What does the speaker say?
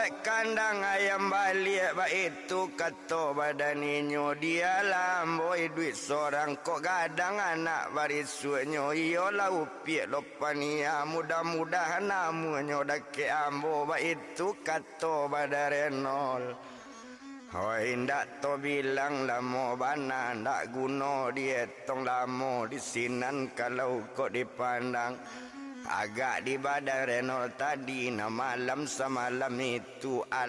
buat kandang ayam balik itu kata badaninyo dia lamboi duit seorang kok gadang anak barisuknyo iyalah upiak lopania mudah-mudahan namunyo dake ambo itu kata badarenol. Hoi ndak to bilang lamo bana ndak guna dia tong lamo di sinan kalau kok dipandang agak di badan Renol tadi na malam semalam itu